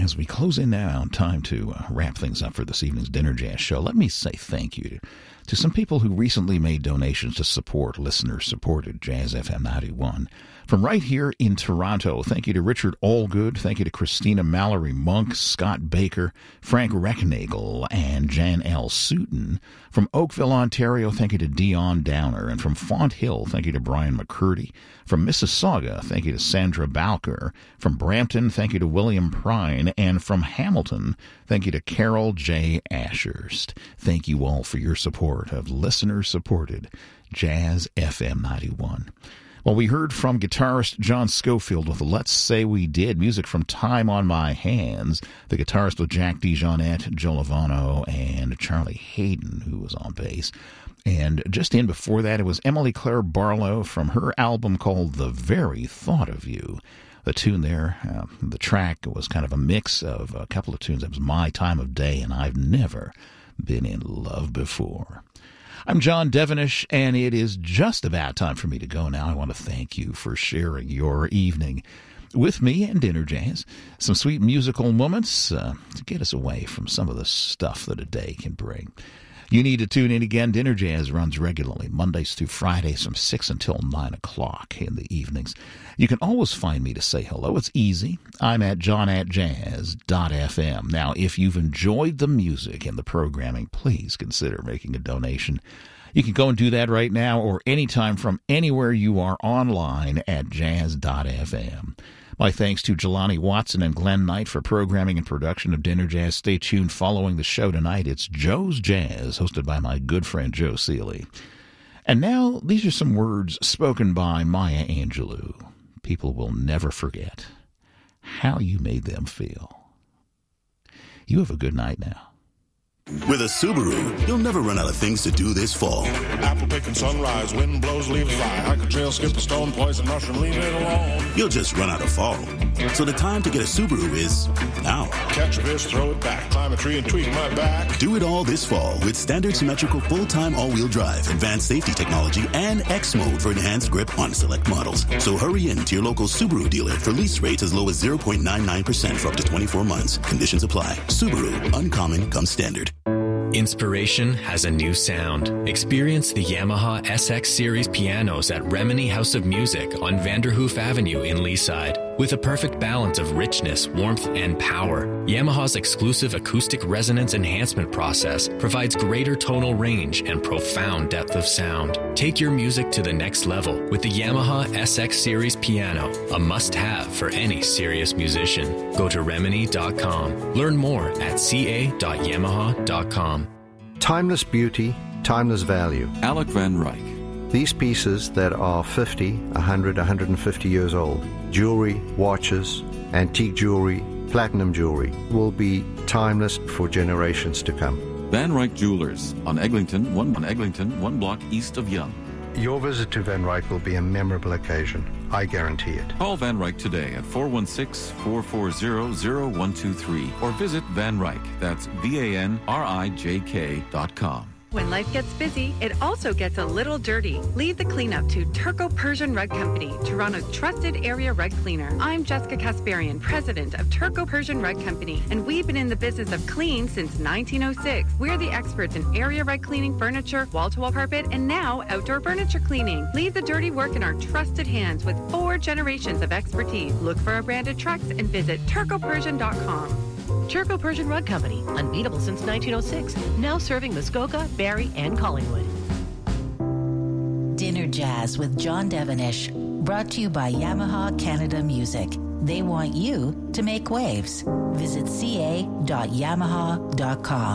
As we close in now, time to wrap things up for this evening's Dinner Jazz show, let me say thank you to some people who recently made donations to support listener-supported Jazz FM 91. From right here in Toronto, thank you to Richard Allgood, thank you to Christina Mallory Monk, Scott Baker, Frank Recknagel, and Jan L. Sutton. From Oakville, Ontario, thank you to Dion Downer. And from Font Hill, thank you to Brian McCurdy. From Mississauga, thank you to Sandra Balker. From Brampton, thank you to William Prine. And from Hamilton, thank you to Carol J. Ashurst. Thank you all for your support of listener-supported Jazz FM 91. Well, we heard from guitarist John Schofield with Let's Say We Did, music from Time on My Hands, the guitarist with Jack DeJohnette, Joe Lovano, and Charlie Hayden, who was on bass. And just in before that, it was Emily Claire Barlow from her album called The Very Thought of You. The tune there, the track was kind of a mix of a couple of tunes. That was My Time of Day and I've Never Been in Love Before. I'm John Devenish, and it is just about time for me to go now. I want to thank you for sharing your evening with me and Dinner Jazz. Some sweet musical moments to get us away from some of the stuff that a day can bring. You need to tune in again. Dinner Jazz runs regularly, Mondays through Fridays from 6 until 9 o'clock in the evenings. You can always find me to say hello. It's easy. I'm at john@jazz.fm. Now, if you've enjoyed the music and the programming, please consider making a donation. You can go and do that right now or anytime from anywhere you are online at jazz.fm. My thanks to Jelani Watson and Glenn Knight for programming and production of Dinner Jazz. Stay tuned following the show tonight. It's Joe's Jazz, hosted by my good friend Joe Seeley. And now, these are some words spoken by Maya Angelou. People will never forget how you made them feel. You have a good night now. With a Subaru, you'll never run out of things to do this fall. Apple picking sunrise, wind blows, leaves fly. Hike a trail, skip a stone, poison mushroom, leave it alone. You'll just run out of fall. So the time to get a Subaru is now. Catch a fish, throw it back, climb a tree and tweak my back. Do it all this fall with standard symmetrical full-time all-wheel drive, advanced safety technology, and X mode for enhanced grip on select models. So hurry in to your local Subaru dealer for lease rates as low as 0.99% for up to 24 months. Conditions apply. Subaru, uncommon comes standard. Inspiration has a new sound. Experience the Yamaha SX Series pianos at Remini House of Music on Vanderhoof Avenue in Leaside. With a perfect balance of richness, warmth, and power, Yamaha's exclusive acoustic resonance enhancement process provides greater tonal range and profound depth of sound. Take your music to the next level with the Yamaha SX Series piano, a must-have for any serious musician. Go to Remini.com. Learn more at ca.yamaha.com. Timeless beauty, timeless value. Alec Van Ryk. These pieces that are 50, 100, 150 years old, jewelry, watches, antique jewelry, platinum jewelry, will be timeless for generations to come. Van Ryk Jewelers on Eglinton, one block east of Yonge. Your visit to Van Ryk will be a memorable occasion. I guarantee it. Call Van Ryk today at 416-440-0123 or visit Van Ryk. That's VANRIJK.com. When life gets busy, it also gets a little dirty. Leave the cleanup to Turco Persian Rug Company, Toronto's trusted area rug cleaner. I'm Jessica Kasparian, president of Turco Persian Rug Company, and we've been in the business of clean since 1906. We're the experts in area rug cleaning, furniture, wall-to-wall carpet, and now outdoor furniture cleaning. Leave the dirty work in our trusted hands with 4 generations of expertise. Look for our branded trucks and visit turcopersian.com. Turco Persian Rug Company, unbeatable since 1906, now serving Muskoka, Barrie, and Collingwood. Dinner Jazz with John Devenish, brought to you by Yamaha Canada Music. They want you to make waves. Visit ca.yamaha.com.